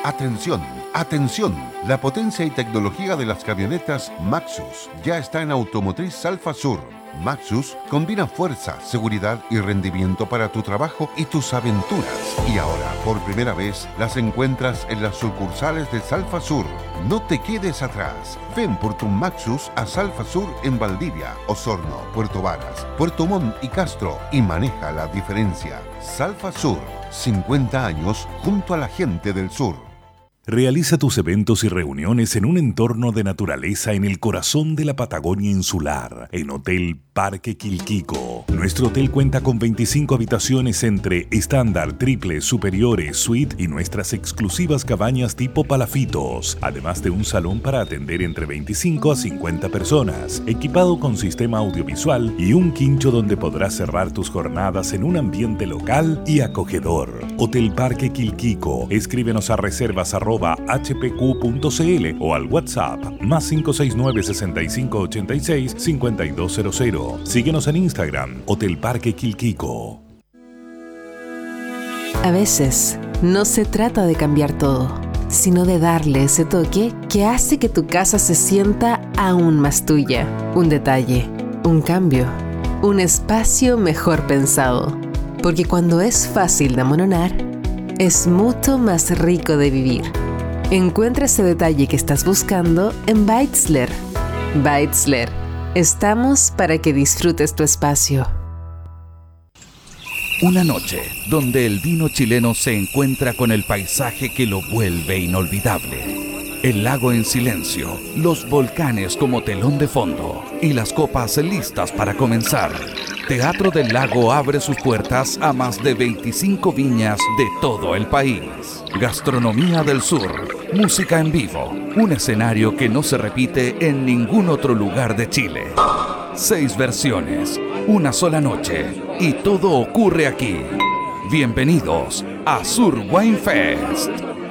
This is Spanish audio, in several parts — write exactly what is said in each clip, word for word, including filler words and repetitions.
Atención, atención. La potencia y tecnología de las camionetas Maxus ya está en Automotriz Salfa Sur. Maxus combina fuerza, seguridad y rendimiento para tu trabajo y tus aventuras. Y ahora, por primera vez, las encuentras en las sucursales de Salfa Sur. No te quedes atrás. Ven por tu Maxus a Salfa Sur en Valdivia, Osorno, Puerto Varas, Puerto Montt y Castro y maneja la diferencia. Salfa Sur, cincuenta años junto a la gente del sur. Realiza tus eventos y reuniones en un entorno de naturaleza en el corazón de la Patagonia insular, en Hotel Parque Quilquico. Nuestro hotel cuenta con veinticinco habitaciones entre estándar, triple, superiores, suite y nuestras exclusivas cabañas tipo palafitos, además de un salón para atender entre veinticinco a cincuenta personas, equipado con sistema audiovisual y un quincho donde podrás cerrar tus jornadas en un ambiente local y acogedor. Hotel Parque Quilquico. Escríbenos a reservas arroba h p q punto c l o al WhatsApp más cinco seis nueve, seis cinco ocho seis, cinco dos cero cero. Síguenos en Instagram, Hotel Parque Quilquico. A veces, no se trata de cambiar todo, sino de darle ese toque que hace que tu casa se sienta aún más tuya. Un detalle, un cambio, un espacio mejor pensado. Porque cuando es fácil de amononar, es mucho más rico de vivir. Encuentra ese detalle que estás buscando en Beitzler. Beitzler. Estamos para que disfrutes tu espacio. Una noche donde el vino chileno se encuentra con el paisaje que lo vuelve inolvidable. El lago en silencio, los volcanes como telón de fondo y las copas listas para comenzar. Teatro del Lago abre sus puertas a más de veinticinco viñas de todo el país. Gastronomía del Sur, música en vivo, un escenario que no se repite en ningún otro lugar de Chile. Seis versiones, una sola noche y todo ocurre aquí. Bienvenidos a Sur Wine Fest.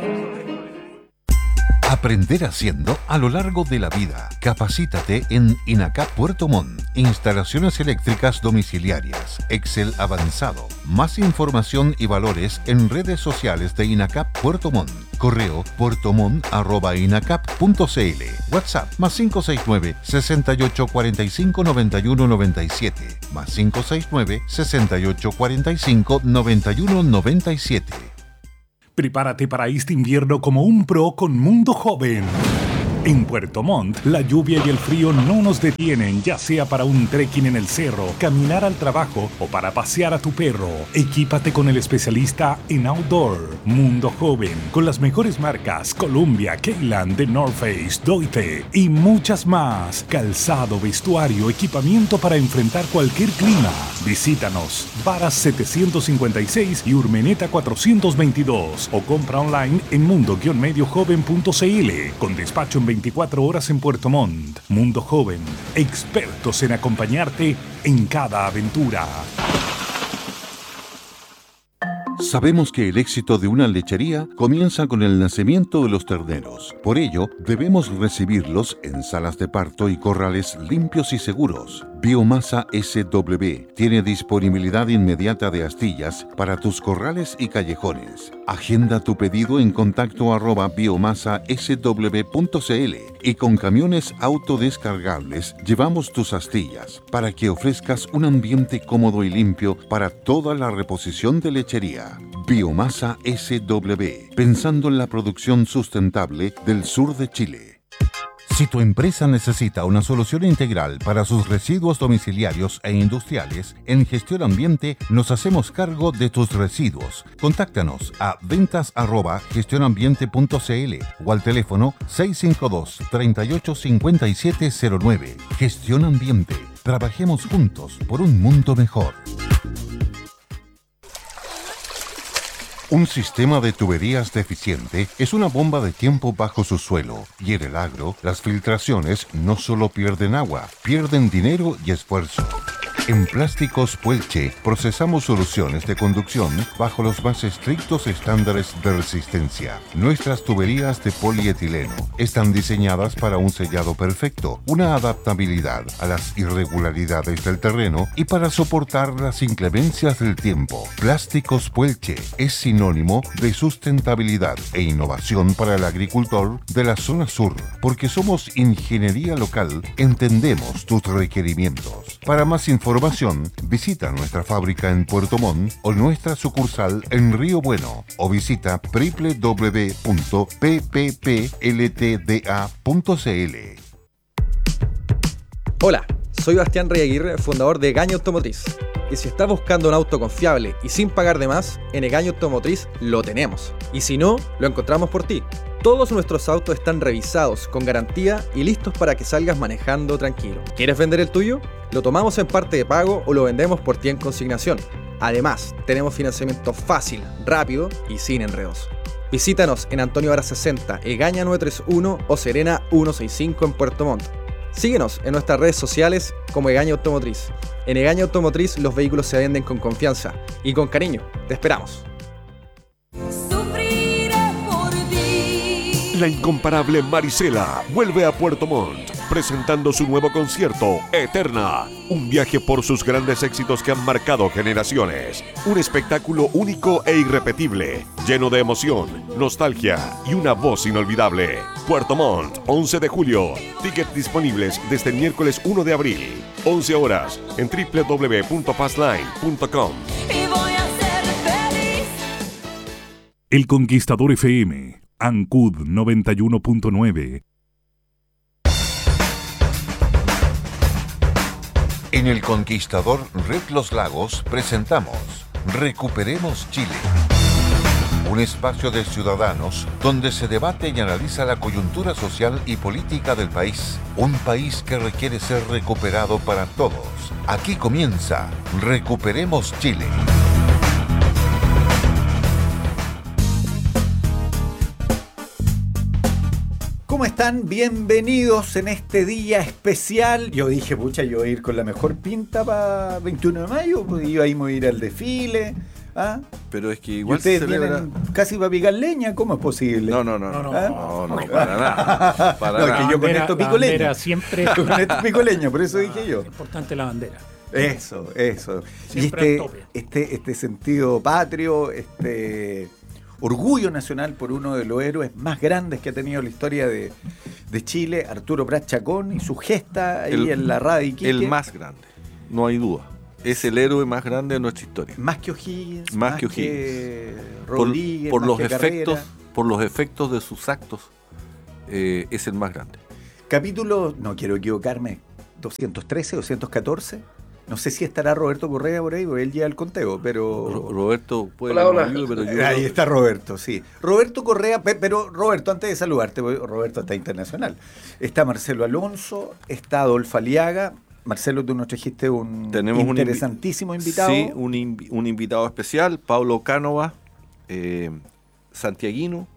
Aprender haciendo a lo largo de la vida. Capacítate en INACAP Puerto Montt. Instalaciones eléctricas domiciliarias. Excel avanzado. Más información y valores en redes sociales de INACAP Puerto Montt. Correo puertomont arroba inacap punto c l. WhatsApp más cinco seis nueve, seis ocho cuatro cinco, nueve uno nueve siete. Más cinco seis nueve, seis ocho cuatro cinco, nueve uno nueve siete. Prepárate para este invierno como un pro con Mundo Joven. En Puerto Montt, la lluvia y el frío no nos detienen, ya sea para un trekking en el cerro, caminar al trabajo o para pasear a tu perro. Equípate con el especialista en outdoor, Mundo Joven, con las mejores marcas Columbia, Keyland, The North Face, Doite y muchas más. Calzado, vestuario, equipamiento para enfrentar cualquier clima. Visítanos, Varas setecientos cincuenta y seis y Urmeneta cuatrocientos veintidós o compra online en mundo medio joven punto c l con despacho en veinticuatro horas en Puerto Montt. Mundo Joven, expertos en acompañarte en cada aventura. Sabemos que el éxito de una lechería comienza con el nacimiento de los terneros. Por ello, debemos recibirlos en salas de parto y corrales limpios y seguros. Biomasa S W tiene disponibilidad inmediata de astillas para tus corrales y callejones. Agenda tu pedido en contacto arroba biomasa s w punto c l y con camiones autodescargables llevamos tus astillas para que ofrezcas un ambiente cómodo y limpio para toda la reposición de lechería. Biomasa S W, pensando en la producción sustentable del sur de Chile. Si tu empresa necesita una solución integral para sus residuos domiciliarios e industriales, en Gestión Ambiente nos hacemos cargo de tus residuos. Contáctanos a ventas arroba gestionambiente punto c l o al teléfono seis cinco dos, tres ocho cinco siete cero nueve. Gestión Ambiente. Trabajemos juntos por un mundo mejor. Un sistema de tuberías deficiente es una bomba de tiempo bajo su suelo, y en el agro, las filtraciones no solo pierden agua, pierden dinero y esfuerzo. En Plásticos Puelche procesamos soluciones de conducción bajo los más estrictos estándares de resistencia. Nuestras tuberías de polietileno están diseñadas para un sellado perfecto, una adaptabilidad a las irregularidades del terreno y para soportar las inclemencias del tiempo. Plásticos Puelche es sinónimo de sustentabilidad e innovación para el agricultor de la zona sur, porque somos ingeniería local, entendemos tus requerimientos. Para más información, visita nuestra fábrica en Puerto Montt o nuestra sucursal en Río Bueno o visita doble u doble u doble u punto p p p l t d a punto c l. Hola, soy Bastián Rey Aguirre, fundador de Egaña Automotriz. Y si estás buscando un auto confiable y sin pagar de más, en Egaña Automotriz lo tenemos. Y si no, lo encontramos por ti. Todos nuestros autos están revisados, con garantía y listos para que salgas manejando tranquilo. ¿Quieres vender el tuyo? Lo tomamos en parte de pago o lo vendemos por ti en consignación. Además, tenemos financiamiento fácil, rápido y sin enredos. Visítanos en Antonio Vara sesenta, Egaña novecientos treinta y uno o Serena ciento sesenta y cinco en Puerto Montt. Síguenos en nuestras redes sociales como Egaña Automotriz. En Egaña Automotriz los vehículos se venden con confianza y con cariño. Te esperamos. La incomparable Marisela vuelve a Puerto Montt, presentando su nuevo concierto, Eterna. Un viaje por sus grandes éxitos que han marcado generaciones. Un espectáculo único e irrepetible, lleno de emoción, nostalgia y una voz inolvidable. Puerto Montt, once de julio. Tickets disponibles desde el miércoles uno de abril. once horas en doble u doble u doble u punto passline punto com. El Conquistador F M, Ancud noventa y uno punto nueve. En El Conquistador Red Los Lagos presentamos Recuperemos Chile. Un espacio de ciudadanos donde se debate y analiza la coyuntura social y política del país. Un país que requiere ser recuperado para todos. Aquí comienza Recuperemos Chile. ¿Cómo están? Bienvenidos en este día especial. Yo dije, pucha, yo voy a ir con la mejor pinta para veintiuno de mayo, pues yo ahí me voy a ir al desfile. ¿Ah? Pero es que igual ustedes se celebra... vienen casi para picar leña, ¿cómo es posible? No, no, no, no, ¿Ah? no, no, para nada. Para no, nada. es que yo con esto pico leña. Siempre con esto pico leña, por eso dije yo. Es importante la bandera. Eso, eso. Siempre y al tope. este, este, este sentido patrio, este orgullo nacional por uno de los héroes más grandes que ha tenido la historia de, de Chile, Arturo Prat Chacón, y su gesta ahí El- en la radio Iquique. El más grande, no hay duda. Es el héroe más grande de nuestra historia. Más que O'Higgins, Más más, que que, Por, Rodríguez, por más los que efectos, Carrera. por los efectos de sus actos, eh, es el más grande. Capítulo, no quiero equivocarme, doscientos trece, doscientos catorce. No sé si estará Roberto Correa por ahí, porque él lleva el conteo, pero... Ro- Roberto puede Hola, que no hola. ayude, pero yo Ahí creo- está Roberto, sí. Roberto Correa, pe- pero Roberto, antes de saludarte, porque Roberto está internacional. Está Marcelo Alonso, está Adolfo Aliaga. Marcelo, tú nos trajiste un Tenemos un invi- interesantísimo invitado. Sí, un, invi- un invitado especial, Pablo Cánova, eh, santiaguino,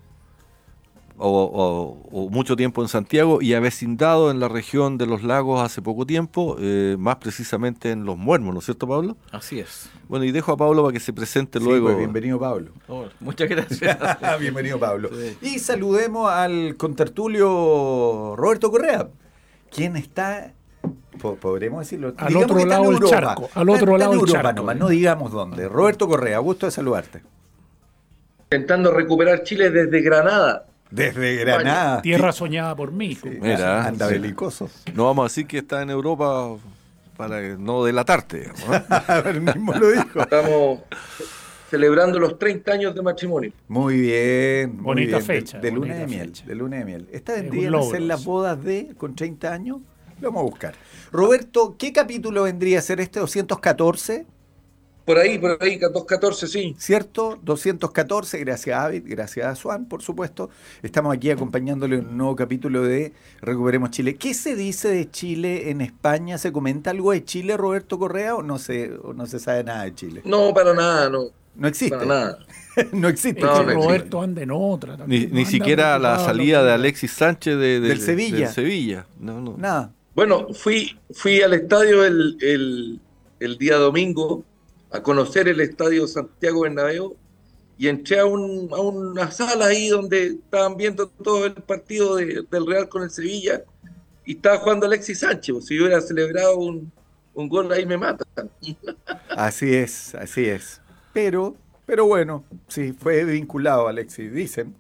o, o- o mucho tiempo en Santiago y avecindado en la región de los lagos hace poco tiempo, eh, más precisamente en Los Muermos, ¿no es cierto, Pablo? Así es. Bueno, y dejo a Pablo para que se presente Sí, luego. pues, bienvenido, Pablo. Oh, muchas gracias. Bienvenido, Pablo. Sí. Y saludemos al contertulio Roberto Correa, quien está, po- podremos decirlo, Al digamos otro que está en lado del Europa. charco, al otro Está en lado del Europa charco. nomás, no digamos dónde. Roberto Correa, gusto de saludarte. Intentando recuperar Chile desde Granada. Desde Granada. Tierra soñada por mí. Sí, Mira, anda sí. belicoso. No vamos a decir que está en Europa para no delatarte, digamos, ¿eh? A ver, mismo lo dijo. Estamos celebrando los treinta años de matrimonio. Muy bien. muy Bonita bien. fecha, De, de luna bonita de miel. fecha. De luna de miel. ¿Estas Es un vendrían a logro, ser las sí. bodas de con treinta años? Lo vamos a buscar. Roberto, ¿qué capítulo vendría a ser este? doscientos catorce, Por ahí, por ahí, doscientos catorce, sí. ¿cierto? doscientos catorce, gracias a Avid, gracias a Swan, por supuesto. Estamos aquí acompañándole un nuevo capítulo de Recuperemos Chile. ¿Qué se dice de Chile en España? ¿Se comenta algo de Chile, Roberto Correa, o no se, o no se sabe nada de Chile? No, para nada, no. No existe. Para nada. No existe. No, Chile. no existe. Roberto anda en otra. Ni, también, ni anda siquiera la preocupado, salida de loco. Alexis Sánchez de, de- Del Sevilla. del Sevilla. No, no. Nada. Bueno, fui, fui al estadio el, el, el día domingo a conocer el estadio Santiago Bernabéu y entré a, un, a una sala ahí donde estaban viendo todo el partido de, del Real con el Sevilla y estaba jugando Alexis Sánchez. Si yo hubiera celebrado un, un gol ahí me matan. Así es, así es. Pero, pero bueno, sí, fue vinculado Alexis, dicen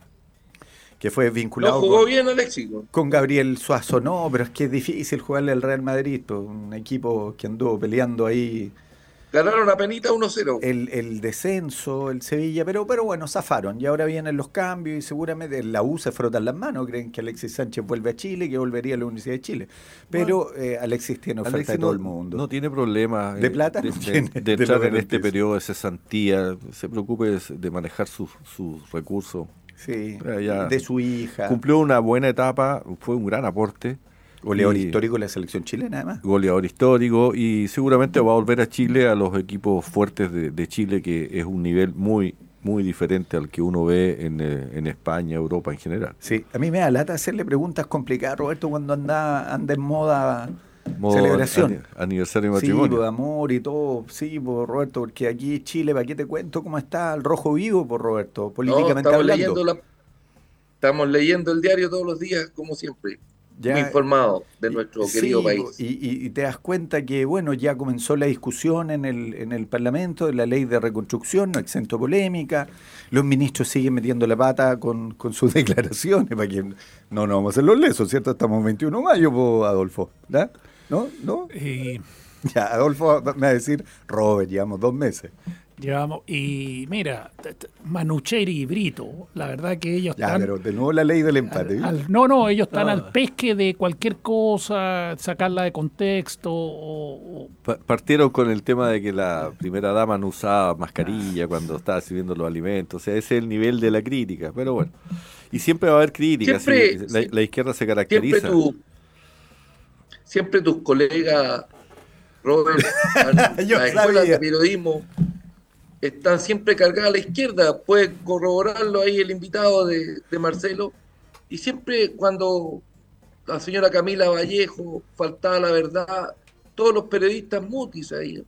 que fue vinculado no jugó con, bien Alexis, ¿no? con Gabriel Suazo. No, pero es que es difícil jugarle al Real Madrid, pues, un equipo que anduvo peleando ahí Ganaron a penita uno cero. el, el descenso, el Sevilla, pero, pero bueno, zafaron. Y ahora vienen los cambios y seguramente en la U se frotan las manos. Creen que Alexis Sánchez vuelve a Chile, que volvería a la Universidad de Chile. Pero Bueno, eh, Alexis tiene oferta Alexis de todo no, el mundo. no tiene problema ¿De plata? de, No de- tiene, de te lo entrar en garantizo. este periodo de cesantía. Se preocupe de, de manejar sus, sus recursos. Sí, Eh, ya de su hija. Cumplió una buena etapa, fue un gran aporte. Goleador Y- histórico de la selección chilena, además. goleador histórico y seguramente va a volver a Chile, a los equipos fuertes de, de Chile, que es un nivel muy muy diferente al que uno ve en, eh, en España, Europa en general. Sí, a mí me da lata hacerle preguntas complicadas, Roberto, cuando anda, anda en moda Modo celebración. ani- aniversario de Sí, matrimonio. por amor y todo, sí, por Roberto, porque aquí Chile, ¿para qué te cuento cómo está el rojo vivo, por Roberto, No, políticamente estamos hablando? leyendo la, estamos leyendo el diario todos los días, como siempre. Ya, Muy informados de nuestro sí, querido po, país. Y, y- y te das cuenta que, bueno, ya comenzó la discusión en el, en el Parlamento de la ley de reconstrucción, no exento de polémica. Los ministros siguen metiendo la pata con, con sus declaraciones, para que no nos vamos a hacer los lesos, ¿cierto? Estamos en veintiuno de mayo, po, Adolfo, ¿verdad? ¿No? ¿No? Y Ya, Adolfo me va a decir, Robert, llevamos dos meses. llevamos, y mira, t- t- Manucheri y Brito, la verdad que ellos Ya, están... pero de nuevo la ley del empate. al- ¿viste? al- no, no, ellos están No. al pesque de cualquier cosa, sacarla de contexto. O, o- Pa- Partieron con el tema de que la primera dama no usaba mascarilla cuando estaba sirviendo los alimentos. O sea, ese es el nivel de la crítica. Pero bueno, y siempre va a haber críticas. Siempre- sí, la, la izquierda se Siempre, caracteriza. tu, siempre tus colegas, Robert, en Yo las escuelas sabía. de periodismo están siempre cargadas a la izquierda. Puede corroborarlo ahí el invitado de, de Marcelo. Y siempre cuando la señora Camila Vallejo faltaba la verdad, todos los periodistas mutis ahí.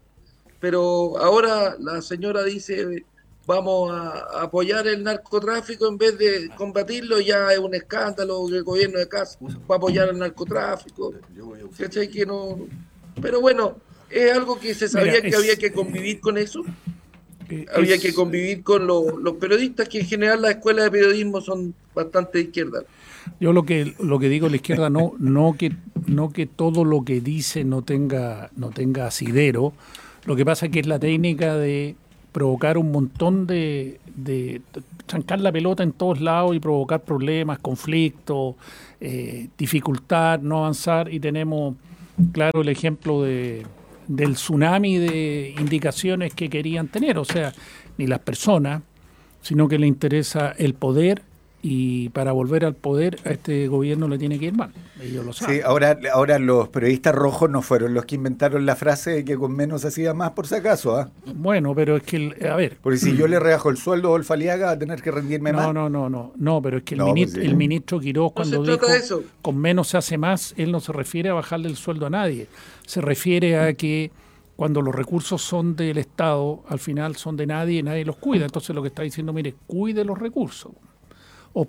Pero ahora la señora dice, vamos a, a apoyar el narcotráfico en vez de combatirlo, ya es un escándalo que el gobierno de Cas va a apoyar el narcotráfico. ¿Cachai? Que no... Pero bueno, es algo que se sabía Mira, que es- había que convivir con eso. eh, Había es- que convivir con lo- los periodistas, que en general las escuelas de periodismo son bastante de izquierda. Yo lo que lo que digo a la izquierda no no que no que todo lo que dice no tenga no tenga asidero. Lo que pasa es que es la técnica de provocar un montón de, de trancar la pelota en todos lados y provocar problemas, conflictos, eh, dificultad, no avanzar, y tenemos claro el ejemplo de del tsunami de indicaciones que querían tener, o sea, ni las personas, sino que le interesa el poder, y para volver al poder a este gobierno le tiene que ir mal. Ellos lo saben. Sí, ahora, ahora los periodistas rojos no fueron los que inventaron la frase de que con menos se hacía más, por si acaso, ¿ah? Bueno, pero es que, el- a ver, Porque si yo le rebajo el sueldo a Adolfo Aliaga, va a tener que rendirme más. no, no, no, no, no, pero es que el, No, ministro, pues sí. el ministro Quiroz, No cuando se dijo trata de eso. con menos se hace más, él no se refiere a bajarle el sueldo a nadie, se refiere a que cuando los recursos son del Estado, al final son de nadie y nadie los cuida. Entonces lo que está diciendo, mire, cuide los recursos, Op-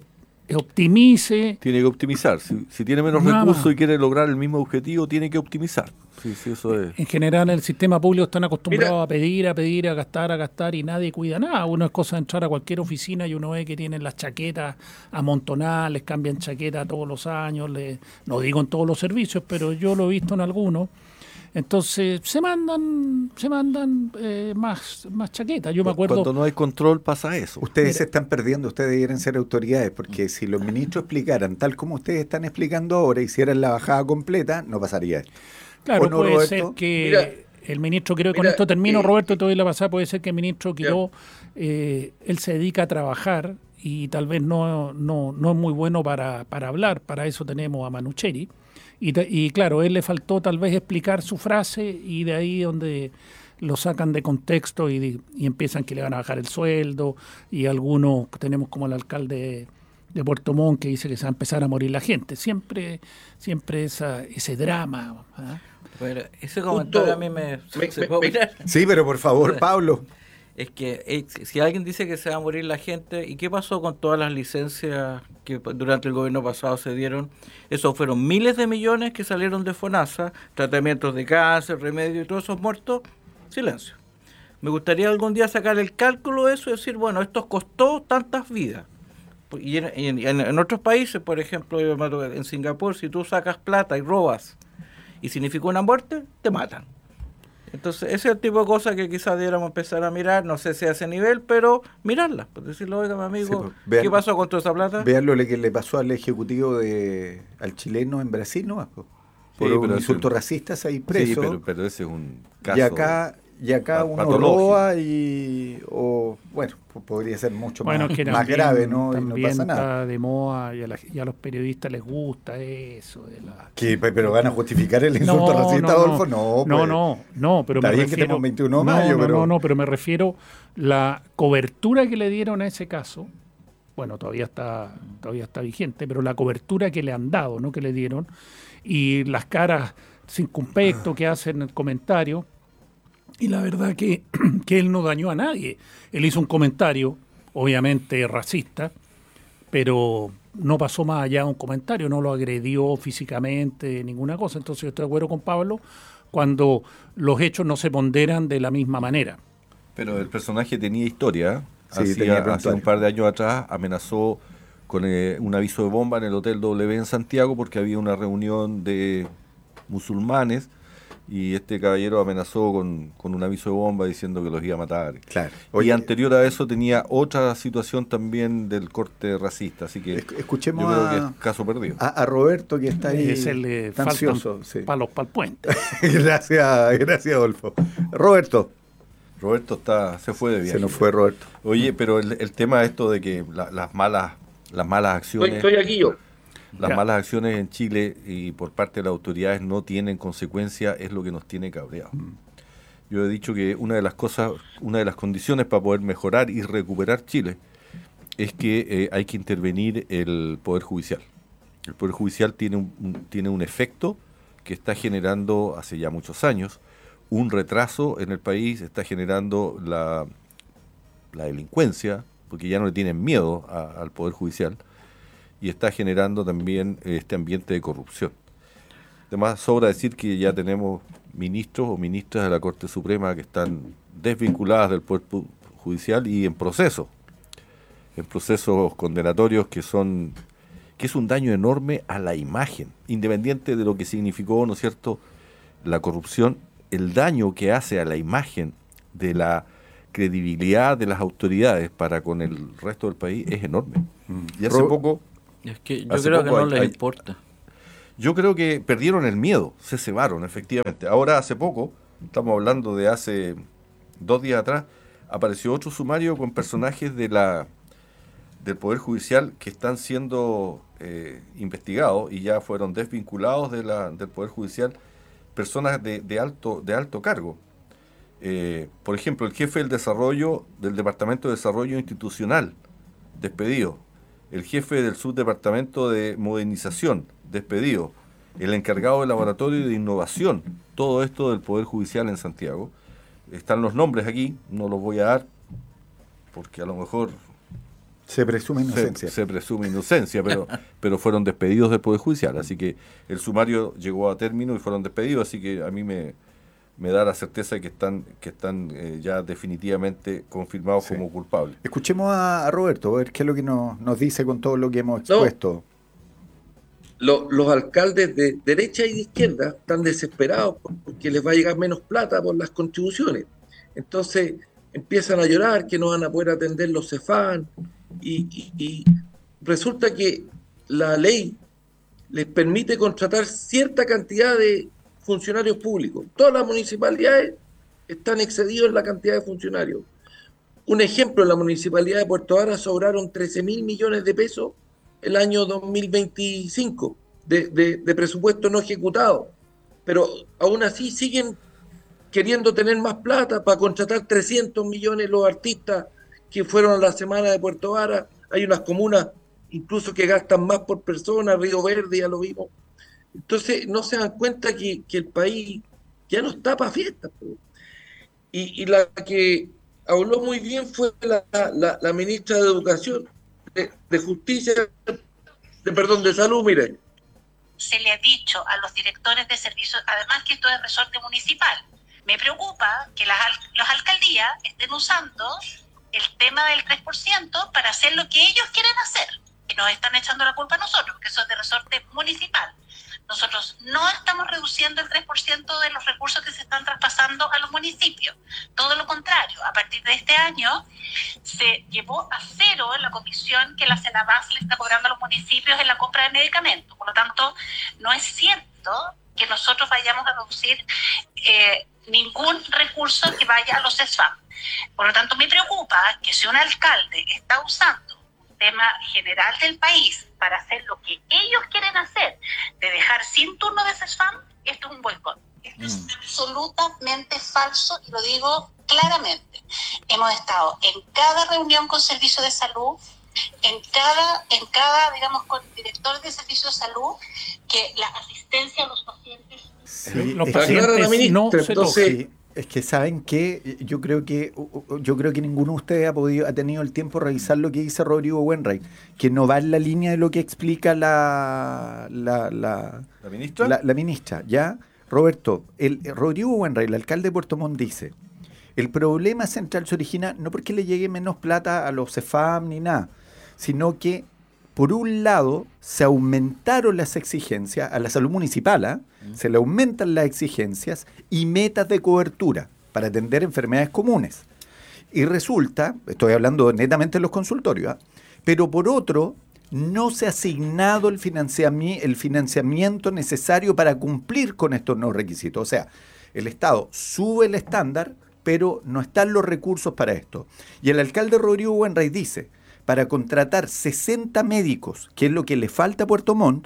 optimice. Tiene que optimizar. Si, si tiene menos Nada recursos más. y quiere lograr el mismo objetivo, tiene que optimizar. Sí, sí, eso es. En general, en el sistema público están acostumbrados Mira. a pedir, a pedir, a gastar, a gastar, y nadie cuida nada. Uno es cosa de entrar a cualquier oficina y uno ve que tienen las chaquetas amontonadas, les cambian chaquetas todos los años, le- no digo en todos los servicios, pero yo lo he visto en algunos. Entonces se mandan se mandan eh, más, más chaquetas. Yo me acuerdo... Cuando no hay control pasa eso. Ustedes se están perdiendo, ustedes deberían ser autoridades, porque si los ministros explicaran tal como ustedes están explicando ahora, hicieran la bajada completa, no pasaría esto. Claro, ¿O no, puede Roberto? ser que Mira, el ministro Quiroz, con mira, esto termino, eh, Roberto, te doy la pasada, puede ser que el ministro Quiroz, eh, él se dedica a trabajar y tal vez no, no, no es muy bueno para, para hablar, para eso tenemos a Manucheri, y, ta- y claro, él le faltó tal vez explicar su frase, y de ahí donde lo sacan de contexto y, y empiezan que le van a bajar el sueldo, y algunos tenemos como el alcalde de Puerto Montt que dice que se va a empezar a morir la gente. Siempre, siempre esa, ese drama. ¿eh? Pero ese comentario a mí me... me, ¿se me, puede me, opinar? Sí, pero por favor, Pablo. Es que eh, si alguien dice que se va a morir la gente, ¿y qué pasó con todas las licencias que durante el gobierno pasado se dieron? Esos fueron miles de millones que salieron de FONASA, tratamientos de cáncer, remedios y todos esos muertos. Silencio. Me gustaría algún día sacar el cálculo de eso y decir, bueno, esto costó tantas vidas. Y en, en, en otros países, por ejemplo, en Singapur, si tú sacas plata y robas y significó una muerte, te matan. Entonces, ese es el tipo de cosas que quizás debiéramos empezar a mirar, no sé si a ese nivel, pero mirarlas, por decirlo, oiga, mi amigo, sí, pues, vean, ¿qué pasó con toda esa plata? Vean lo que le pasó al ejecutivo, de al chileno en Brasil, ¿no? Por sí, un insulto ese, racista, ahí preso. Sí, pero, pero ese es un caso... Y acá... Y acá uno roba y, o bueno, podría ser mucho bueno, más, que más grave, ¿no? También y no pasa nada. Está de moda y a, la, y a los periodistas les gusta eso. De la... ¿Qué, pero van a justificar el insulto no, racista, no, Adolfo? No, no, pues, no, no, pero está me bien refiero, que tenemos veintiuno de no, mayo, no, pero... no, no, pero me refiero la cobertura que le dieron a ese caso. Bueno, todavía está, todavía está vigente, pero la cobertura que le han dado, no que le dieron, y las caras sin circunspecto que hacen el comentario. Y la verdad que, que él no dañó a nadie. Él hizo un comentario, obviamente racista, pero no pasó más allá de un comentario, no lo agredió físicamente, ninguna cosa. Entonces yo estoy de acuerdo con Pablo cuando los hechos no se ponderan de la misma manera. Pero el personaje tenía historia. Sí, Hacía, tenía hace un par de años atrás amenazó con eh, un aviso de bomba en el Hotel W en Santiago porque había una reunión de musulmanes. Y este caballero amenazó con, con un aviso de bomba diciendo que los iba a matar. Claro. Oye, y anterior a eso tenía otra situación también del corte racista, así que escuchemos yo creo a, que es caso perdido. A, a Roberto, que está ahí es el de ansioso. Sí. Palos para el puente. gracias, gracias Adolfo. Roberto. Roberto está se fue de viaje. Se nos fue Roberto. Oye, pero el, el tema esto de que la, las malas las malas acciones... Estoy, estoy aquí yo. Las Ya. malas acciones en Chile y por parte de las autoridades no tienen consecuencias, es lo que nos tiene cabreados. Mm. Yo he dicho que una de las cosas, una de las condiciones para poder mejorar y recuperar Chile es que eh, hay que intervenir el Poder Judicial. El Poder Judicial tiene un, un, tiene un efecto que está generando hace ya muchos años un retraso en el país, está generando la, la delincuencia, porque ya no le tienen miedo a, al Poder Judicial, y está generando también este ambiente de corrupción. Además, sobra decir que ya tenemos ministros o ministras de la Corte Suprema que están desvinculadas del Poder Judicial y en proceso, en procesos condenatorios que son que es un daño enorme a la imagen, independiente de lo que significó, ¿no es cierto?, la corrupción, el daño que hace a la imagen de la credibilidad de las autoridades para con el resto del país es enorme. Mm. Y hace poco... Es que yo creo que no les importa. Yo creo que perdieron el miedo, se cebaron, efectivamente. Ahora, hace poco, estamos hablando de hace dos días atrás, apareció otro sumario con personajes de la del Poder Judicial que están siendo eh, investigados y ya fueron desvinculados de la, del Poder Judicial, personas de, de alto de alto cargo. Eh, por ejemplo, el jefe del desarrollo del Departamento de Desarrollo Institucional, despedido. El jefe del Subdepartamento de Modernización, despedido. El encargado del Laboratorio de Innovación, todo esto del Poder Judicial en Santiago. Están los nombres aquí, no los voy a dar, porque a lo mejor... Se presume inocencia. Se, se presume inocencia, pero, pero fueron despedidos del Poder Judicial. Así que el sumario llegó a término y fueron despedidos, así que a mí me... me da la certeza de que están que están eh, ya definitivamente confirmados sí. como culpables. Escuchemos a, a Roberto, a ver qué es lo que nos, nos dice con todo lo que hemos expuesto. No, lo, los alcaldes de derecha y de izquierda están desesperados porque les va a llegar menos plata por las contribuciones. Entonces empiezan a llorar que no van a poder atender los Cefam y, y, y resulta que la ley les permite contratar cierta cantidad de funcionarios públicos. Todas las municipalidades están excedidos en la cantidad de funcionarios. Un ejemplo, en la municipalidad de Puerto Varas sobraron trece mil millones de pesos el año dos mil veinticinco de, de, de presupuesto no ejecutado, pero aún así siguen queriendo tener más plata para contratar trescientos millones los artistas que fueron a la Semana de Puerto Varas. Hay unas comunas incluso que gastan más por persona, Río Verde, ya lo vimos. Entonces no se dan cuenta que, que el país ya no está para fiestas. Y, y la que habló muy bien fue la, la, la ministra de Educación, de, de Justicia, de, perdón, de Salud, mire. Se le ha dicho a los directores de servicios, además que esto es resorte municipal. Me preocupa que las, las alcaldías estén usando el tema del tres por ciento para hacer lo que ellos quieren hacer. Y nos están echando la culpa a nosotros, porque eso es de resorte municipal. Nosotros no estamos reduciendo el tres por ciento de los recursos que se están traspasando a los municipios. Todo lo contrario, a partir de este año se llevó a cero en la comisión que la Senabas le está cobrando a los municipios en la compra de medicamentos. Por lo tanto, no es cierto que nosotros vayamos a reducir eh, ningún recurso que vaya a los C E S F A M. Por lo tanto, me preocupa que si un alcalde está usando un tema general del país para hacer lo que ellos quieren hacer, de dejar sin turno de C E S F A M, esto es un boicot. Esto es absolutamente falso y lo digo claramente. Hemos estado en cada reunión con Servicio de Salud, en cada, en cada, digamos, con directores de Servicio de Salud, que la asistencia a los pacientes... Sí, los es pacientes que- no se entonces- Sí, es que saben que yo creo que yo creo que ninguno de ustedes ha podido ha tenido el tiempo de revisar lo que dice Rodrigo Wainwright, que no va en la línea de lo que explica la la, la, ¿La ministra? la, la ministra, ¿ya? Roberto, el, el Rodrigo Wainwright, el alcalde de Puerto Montt, dice: el problema central se origina no porque le llegue menos plata a los C E F A M ni nada, sino que por un lado se aumentaron las exigencias a la salud municipal, ¿ah? Se le aumentan las exigencias y metas de cobertura para atender enfermedades comunes. Y resulta, estoy hablando netamente de los consultorios, ¿ah? Pero por otro, no se ha asignado el financiami- el financiamiento necesario para cumplir con estos nuevos requisitos. O sea, el Estado sube el estándar, pero no están los recursos para esto. Y el alcalde Rodrigo Wainwright dice: para contratar sesenta médicos, que es lo que le falta a Puerto Montt,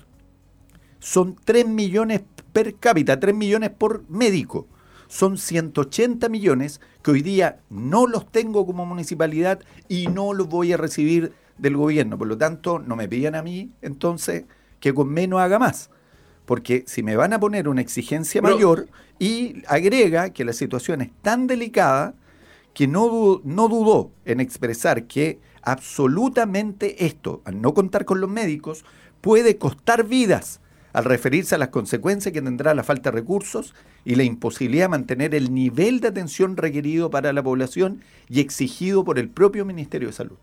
son tres millones per cápita, tres millones por médico. Son ciento ochenta millones que hoy día no los tengo como municipalidad y no los voy a recibir del gobierno. Por lo tanto, no me pidan a mí, entonces, que con menos haga más. Porque si me van a poner una exigencia Pero- mayor, y agrega que la situación es tan delicada que no, du- no dudó en expresar que absolutamente esto, al no contar con los médicos, puede costar vidas, al referirse a las consecuencias que tendrá la falta de recursos y la imposibilidad de mantener el nivel de atención requerido para la población y exigido por el propio Ministerio de Salud.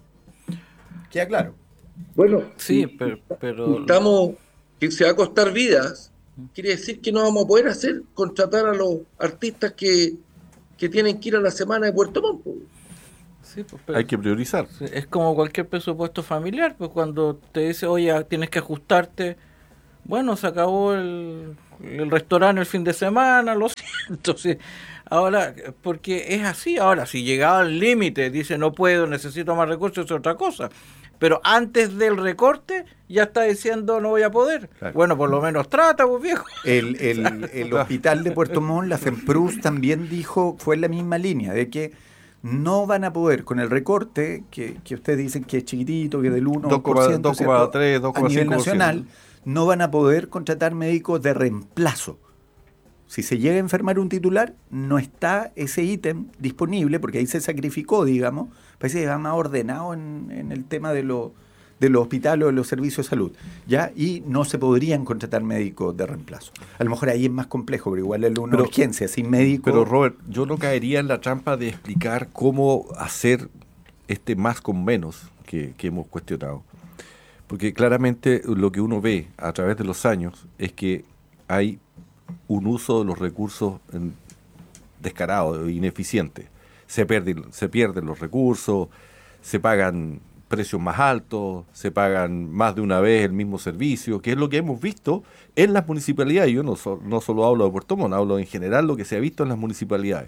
¿Queda claro? Bueno, Sí, y- pero, pero estamos, que se va a costar vidas, quiere decir que no vamos a poder hacer, contratar a los artistas que, que tienen que ir a la semana de Puerto Montt. po. sí, pues, pero- Hay que priorizar. Sí, es como cualquier presupuesto familiar, pues cuando te dice, oye, tienes que ajustarte, bueno, se acabó el, el restaurante el fin de semana, lo siento, sí. Ahora, porque es así, ahora, si llegaba al límite, dice, no puedo, necesito más recursos, es otra cosa. Pero antes del recorte, ya está diciendo, no voy a poder. Claro. Bueno, por lo menos trata, pues viejo. El, el- el hospital de Puerto Montt, la FEMPRUS, también dijo, fue en la misma línea, de que no van a poder, con el recorte, que, que ustedes dicen que es chiquitito, que del uno por ciento, dos coma tres, ¿cierto? dos coma a nivel cinco por ciento. nacional, no van a poder contratar médicos de reemplazo. Si se llega a enfermar un titular, no está ese ítem disponible, porque ahí se sacrificó, digamos, parece que va más ordenado en, en el tema de, lo, de los hospitales o de los servicios de salud, ¿ya? Y no se podrían contratar médicos de reemplazo. A lo mejor ahí es más complejo, pero igual es una Pero- urgencia, sin médico. Pero Robert, yo no caería en la trampa de explicar cómo hacer este más con menos que, que hemos cuestionado. Porque claramente lo que uno ve a través de los años es que hay un uso de los recursos en- descarado, ineficiente. Se pierden, se pierden los recursos, se pagan precios más altos, se pagan más de una vez el mismo servicio, que es lo que hemos visto en las municipalidades. Yo no, so- no solo hablo de Puerto Montt, hablo en general lo que se ha visto en las municipalidades.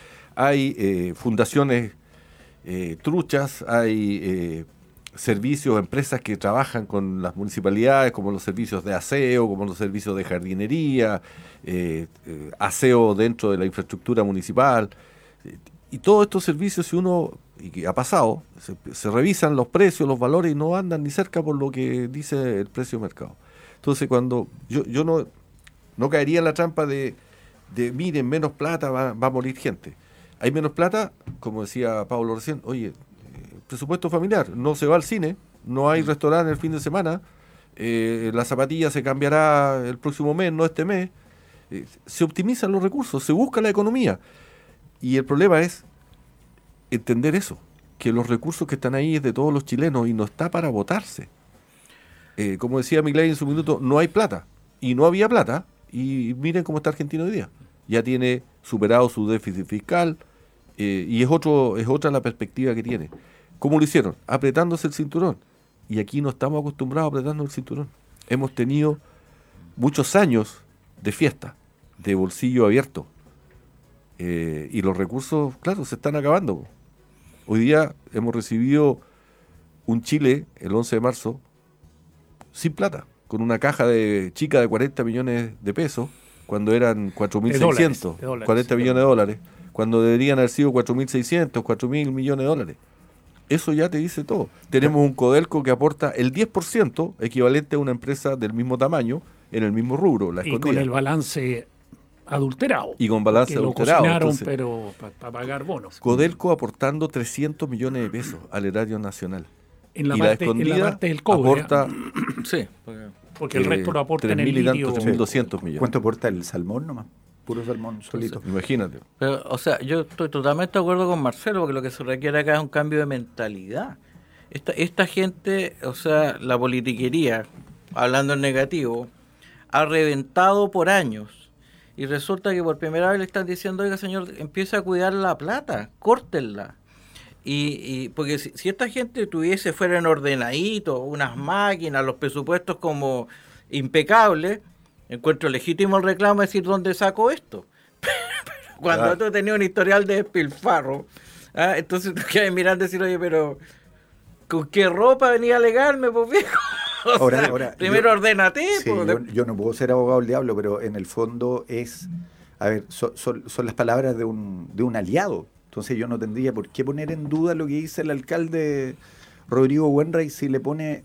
Hay eh, fundaciones eh, truchas, hay eh, servicios, empresas que trabajan con las municipalidades, como los servicios de aseo, como los servicios de jardinería, eh, eh, aseo dentro de la infraestructura municipal. y todos estos servicios, si uno, y que ha pasado, se, se revisan los precios, los valores y no andan ni cerca por lo que dice el precio de mercado. Entonces, cuando yo, yo no, no caería en la trampa de, de miren, menos plata, va, va a morir gente. Hay menos plata, como decía Pablo recién, oye, eh, presupuesto familiar, no se va al cine, no hay restaurante el fin de semana, eh, la zapatilla se cambiará el próximo mes, no este mes. Eh, se optimizan los recursos, se busca la economía. Y el problema es entender eso, que los recursos que están ahí es de todos los chilenos y no está para votarse. Eh, como decía Milei en su minuto, no hay plata. Y no había plata. Y miren cómo está Argentina hoy día. Ya tiene superado su déficit fiscal eh, y es, otro, es otra la perspectiva que tiene. ¿Cómo lo hicieron? Apretándose el cinturón. Y aquí no estamos acostumbrados a apretarnos el cinturón. Hemos tenido muchos años de fiesta, de bolsillo abierto. Eh, y los recursos, claro, se están acabando. Hoy día hemos recibido un Chile, el once de marzo, sin plata, con una caja de chica de cuarenta millones de pesos, cuando eran cuatro mil seiscientos, cuarenta millones de dólares, cuando deberían haber sido cuatro mil seiscientos, cuatro mil millones de dólares. Eso ya te dice todo. Tenemos un Codelco que aporta el diez por ciento, equivalente a una empresa del mismo tamaño, en el mismo rubro, la escondida. Y con el balance adulterado. Y con balance adulterado. Lo cocinaron, entonces, pero para pa pagar bonos. Codelco aportando trescientos millones de pesos al erario nacional. En la, y parte, la escondida en la parte del cobre. Aporta, sí, porque, porque el resto lo aporta en el litio. tres mil doscientos millones. ¿Cuánto aporta el salmón nomás? Puro salmón solito. Entonces, imagínate. Pero, o sea, yo estoy totalmente de acuerdo con Marcelo, porque lo que se requiere acá es un cambio de mentalidad. Esta, esta gente, o sea, la politiquería, hablando en negativo, ha reventado por años. Y resulta que por primera vez le están diciendo, oiga señor, empiece a cuidar la plata, córtenla. Y, y porque si, si esta gente tuviese, fueran ordenaditos, unas máquinas, los presupuestos como impecables, encuentro legítimo el reclamo de decir dónde saco esto. Cuando claro. tú tenías un historial de despilfarro, ¿ah? Entonces tú quedas mirando y decir, oye, pero ¿con qué ropa venía a alegarme, pues viejo? O ahora, sea, ahora, primero yo, ordénate. Sí, pues, yo, yo no puedo ser abogado del diablo, pero en el fondo es, a ver, so, so, son las palabras de un, de un aliado. Entonces yo no tendría por qué poner en duda lo que dice el alcalde Rodrigo Buenrey si le pone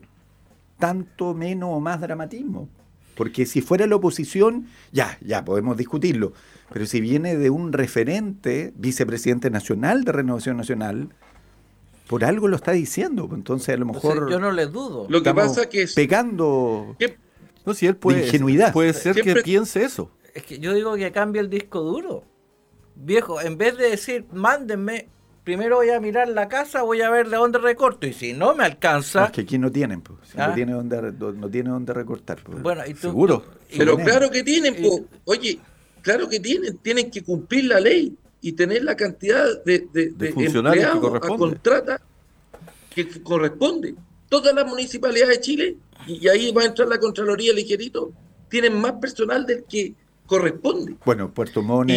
tanto menos o más dramatismo. Porque si fuera la oposición, ya, ya podemos discutirlo. Pero si viene de un referente, vicepresidente nacional de Renovación Nacional, por algo lo está diciendo. Entonces a lo mejor... O sea, yo no le dudo. Lo que pasa que es... Pegando... ¿Qué? No, si él puede, de ingenuidad. Puede ser Siempre... que piense eso. Es que yo digo que cambie el disco duro. Viejo, en vez de decir, mándenme, primero voy a mirar la casa, voy a ver de dónde recorto, y si no me alcanza... No, es que aquí no tienen, pues. Si ¿Ah? no tiene dónde, no tiene dónde recortar. Pues. Bueno, ¿y tú, ¿seguro? Tú, Pero y, claro que tienen, pues. Oye, claro que tienen, tienen que cumplir la ley y tener la cantidad de, de, de, de empleados a contrata que corresponde. Todas las municipalidades de Chile, y ahí va a entrar la Contraloría ligerito, tienen más personal del que corresponde. Bueno, Puerto Montt